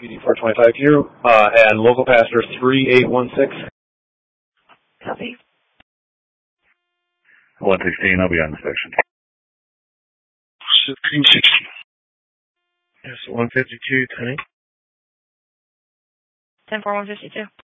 PD 425 here, and local passenger 3816. Copy. 116, I'll be on inspection. 1660. Yes, 152, Tony. 10-4, 152.